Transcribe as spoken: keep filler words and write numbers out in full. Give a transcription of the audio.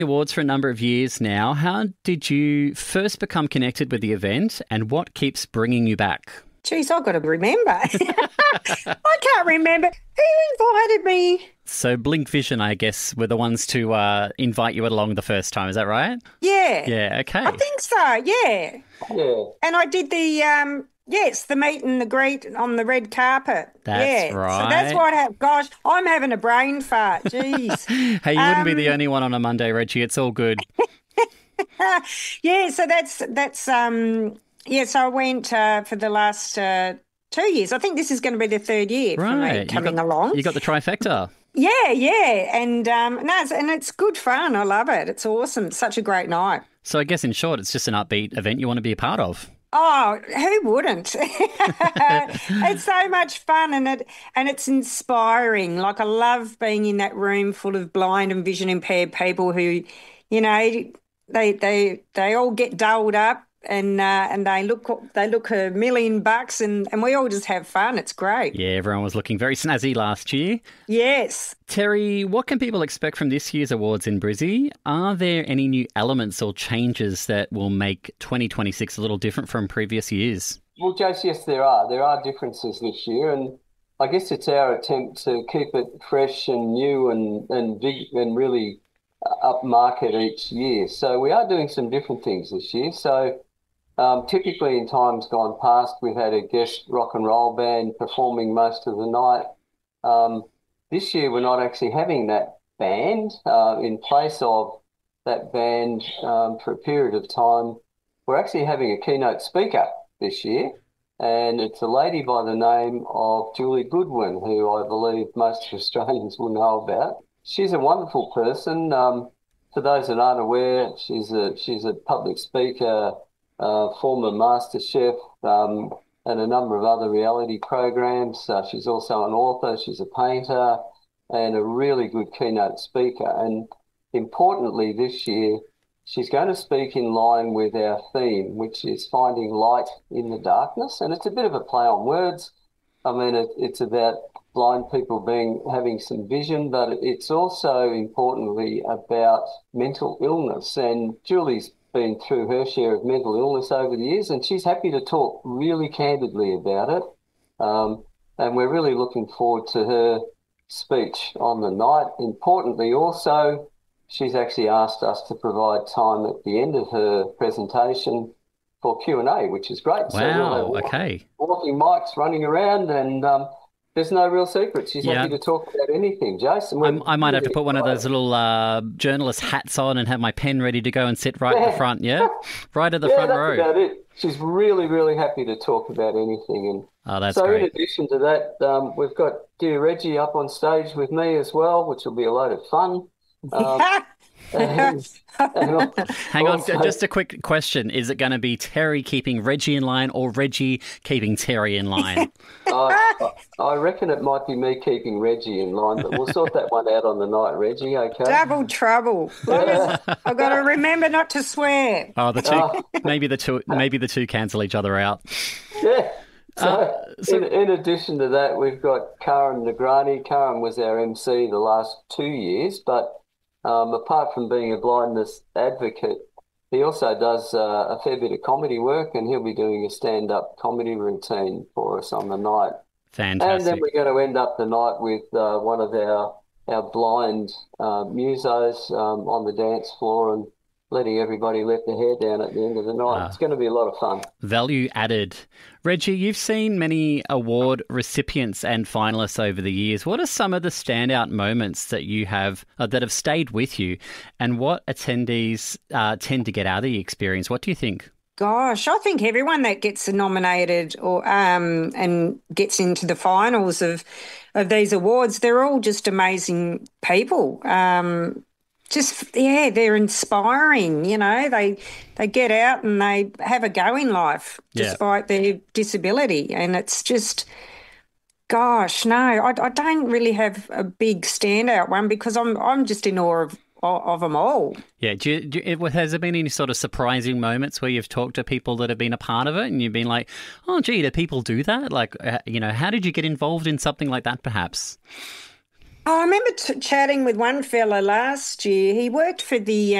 Awards for a number of years now. How did you first become connected with the event and what keeps bringing you back? Geez, I've got to remember. I can't remember. Who invited me? So Blink Vision, I guess, were the ones to uh, invite you along the first time. Is that right? Yeah. Yeah, okay. I think so, yeah. Yeah. And I did the, um, yes, the meet and the greet on the red carpet. That's yeah. right. So that's what happened. Gosh, I'm having a brain fart. Jeez. Hey, you wouldn't be the Um, only one on a Monday, Reggie. It's all good. Yeah, so that's, that's um, yeah, so I went uh, for the last uh, two years. I think this is going to be the third year for Right. me You coming got- along. You got the trifecta. Yeah, yeah. And, um, no, it's, and it's good fun. I love it. It's awesome. It's such a great night. So I guess in short, it's just an upbeat event you want to be a part of. Oh, who wouldn't? It's so much fun and it and it's inspiring. Like I love being in that room full of blind and vision impaired people who, you know, they they they all get dolled up and uh, and they look they look a million bucks and, and we all just have fun. It's great. Yeah, everyone was looking very snazzy last year. Yes. Terry, what can people expect from this year's awards in Brizzy? Are there any new elements or changes that will make twenty twenty-six a little different from previous years? Well, Jace, yes, there are. There are differences this year, and I guess it's our attempt to keep it fresh and new and and big and really uh, upmarket each year. So we are doing some different things this year. So um, typically in times gone past, we've had a guest rock and roll band performing most of the night. Um, this year, we're not actually having that band. Uh, in place of that band um, for a period of time, we're actually having a keynote speaker this year, and it's a lady by the name of Julie Goodwin, who I believe most Australians will know about. She's a wonderful person. Um, for those that aren't aware, she's a she's a public speaker, uh, former master chef, um, and a number of other reality programs. Uh, she's also an author. She's a painter and a really good keynote speaker. And importantly, this year, she's going to speak in line with our theme, which is finding light in the darkness. And it's a bit of a play on words. I mean, it, it's about blind people being having some vision, but it's also importantly about mental illness. And Julie's been through her share of mental illness over the years, and she's happy to talk really candidly about it. Um, and we're really looking forward to her speech on the night. Importantly, also, she's actually asked us to provide time at the end of her presentation for Q and A, which is great. So we'll Wow, have walking, okay. walking mics running around, and um, there's no real secret. She's Yeah. happy to talk about anything, Jason. I'm, I might have to put one of those little uh, journalist hats on and have my pen ready to go and sit right at the front, yeah? Right at the yeah, front that's row. about it. She's really, really happy to talk about anything. And Oh, that's so in great. addition to that, um, we've got dear Reggie up on stage with me as well, which will be a load of fun. Um, and, and Hang on, also- just a quick question. Is it going to be Terry keeping Reggie in line or Reggie keeping Terry in line? I, I reckon it might be me keeping Reggie in line, but we'll sort that one out on the night, Reggie, okay? Double trouble. Long as- I've got to remember not to swear. Oh, the two, Oh. maybe the two, maybe the two cancel each other out. Yeah. So, Uh, so- in, in addition to that, we've got Karen Negrani. Karen was our M C the last two years, but um, apart from being a blindness advocate, he also does uh, a fair bit of comedy work, and he'll be doing a stand-up comedy routine for us on the night. And then Fantastic. we're going to end up the night with uh, one of our our blind uh, musos um, on the dance floor and letting everybody let their hair down at the end of the night. Ah. It's going to be a lot of fun. Value added. Reggie, you've seen many award recipients and finalists over the years. What are some of the standout moments that you have uh, that have stayed with you, and what attendees uh, tend to get out of the experience? What do you think? Gosh, I think everyone that gets nominated or um, and gets into the finals of of these awards, they're all just amazing people. Um, just yeah, they're inspiring. You know, they they get out and they have a go in life Yeah. despite their disability, and it's just. Gosh, no, I, I don't really have a big standout one because I'm I'm just in awe of of them all. Yeah, do you, do you, it- has there been any sort of surprising moments where you've talked to people that have been a part of it and you've been like, oh, gee, do people do that? Like, uh, you know, how did you get involved in something like that perhaps? I remember t- chatting with one fella last year. He worked for the